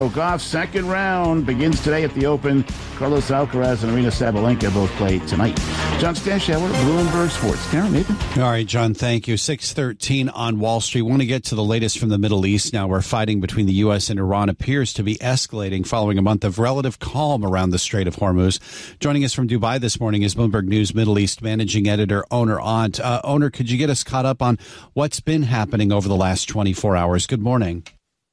Golf second round begins today at the Open. Carlos Alcaraz and Arina Sabalenka both play tonight. John Stanshauer, Bloomberg Sports. Karen, Nathan. All right, John, thank you. 6:13 on Wall Street. Want to get to the latest from the Middle East now, where fighting between the U.S. and Iran appears to be escalating following a month of relative calm around the Strait of Hormuz. Joining us from Dubai this morning is Bloomberg News Middle East managing editor Oner Ont. Oner, could you get us caught up on what's been happening over the last 24 hours? Good morning.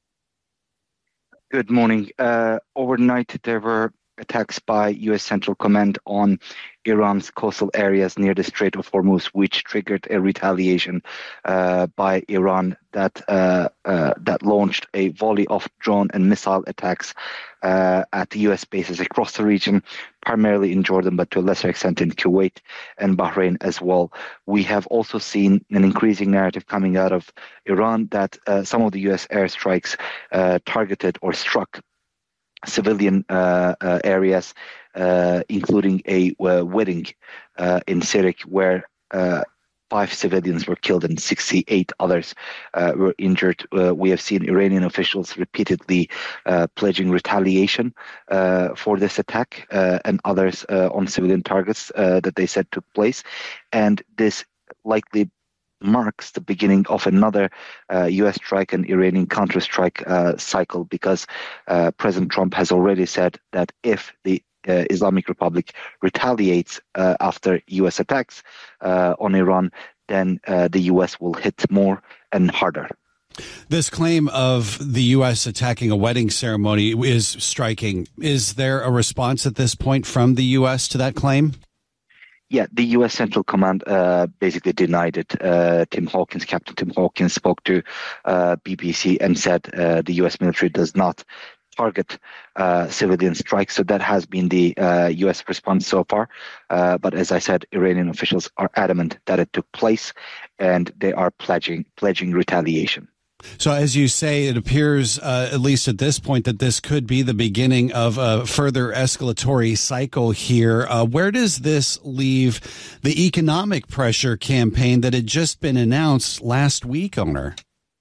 Good morning. Overnight, there were attacks by U.S. Central Command on Iran's coastal areas near the Strait of Hormuz, which triggered a retaliation by Iran that launched a volley of drone and missile attacks at U.S. bases across the region, primarily in Jordan, but to a lesser extent in Kuwait and Bahrain as well. We have also seen an increasing narrative coming out of Iran that some of the U.S. airstrikes targeted or struck civilian areas, including a wedding in Sirik, where 5 civilians were killed and 68 others were injured. We have seen Iranian officials repeatedly pledging retaliation for this attack and others on civilian targets that they said took place. And this likely marks the beginning of another U.S. strike and Iranian counterstrike cycle, because President Trump has already said that if the Islamic Republic retaliates after U.S. attacks on Iran, then the U.S. will hit more and harder. This claim of the U.S. attacking a wedding ceremony is striking. Is there a response at this point from the U.S. to that claim? Yeah, the U.S. Central Command basically denied it. Captain Tim Hawkins spoke to BBC and said the U.S. military does not target civilian strikes. So that has been the U.S. response so far. But as I said, Iranian officials are adamant that it took place, and they are pledging retaliation. So as you say, it appears, at least at this point, that this could be the beginning of a further escalatory cycle here. Where does this leave the economic pressure campaign that had just been announced last week, Oner?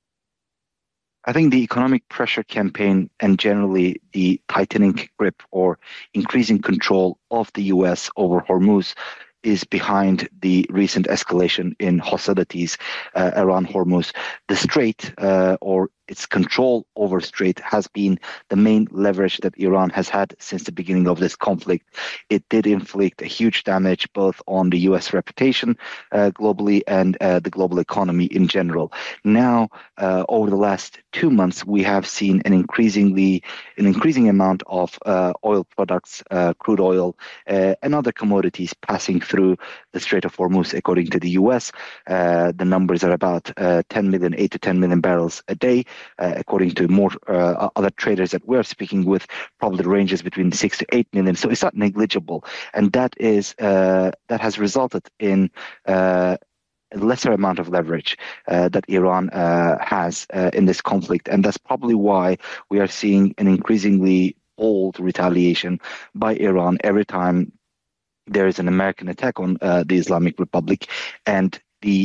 I think the economic pressure campaign and generally the tightening grip or increasing control of the U.S. over Hormuz is behind the recent escalation in hostilities around Hormuz. The Strait, or its control over Strait, has been the main leverage that Iran has had since the beginning of this conflict. It did inflict a huge damage both on the U.S. reputation globally and the global economy in general. Now, over the last 2 months, we have seen an increasing amount of oil products, crude oil, and other commodities passing through the Strait of Hormuz. According to the U.S., the numbers are about 8 to 10 million barrels a day. According to more other traders that we're speaking with, probably ranges between 6 to 8 million. So it's not negligible, and that has resulted in a lesser amount of leverage that Iran has in this conflict, and that's probably why we are seeing an increasingly bold retaliation by Iran every time there is an American attack on the Islamic Republic. And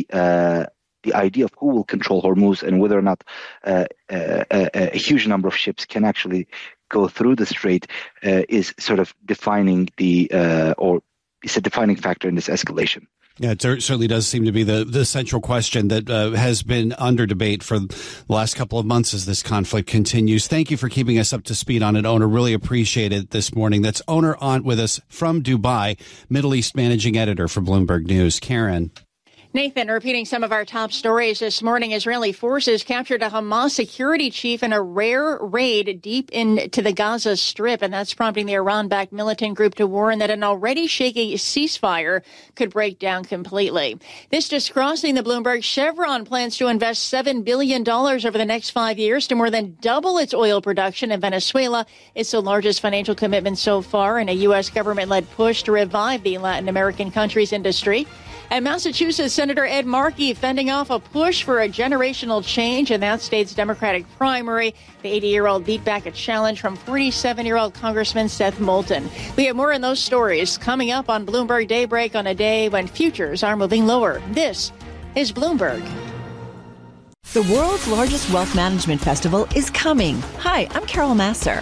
the idea of who will control Hormuz and whether or not a huge number of ships can actually go through the strait is sort of defining or is a defining factor in this escalation. Yeah, it certainly does seem to be the central question that has been under debate for the last couple of months as this conflict continues. Thank you for keeping us up to speed on it, Oner. Really appreciate it this morning. That's Oner Ont with us from Dubai, Middle East managing editor for Bloomberg News. Karen. Nathan, repeating some of our top stories this morning, Israeli forces captured a Hamas security chief in a rare raid deep into the Gaza Strip, and that's prompting the Iran-backed militant group to warn that an already shaky ceasefire could break down completely. This just crossing the Bloomberg. Chevron plans to invest $7 billion over the next 5 years to more than double its oil production in Venezuela. It's the largest financial commitment so far in a U.S. government-led push to revive the Latin American country's industry. And Massachusetts Senator Ed Markey fending off a push for a generational change in that state's Democratic primary. The 80-year-old beat back a challenge from 47-year-old Congressman Seth Moulton. We have more on those stories coming up on Bloomberg Daybreak on a day when futures are moving lower. This is Bloomberg. The world's largest wealth management festival is coming. Hi, I'm Carol Masser.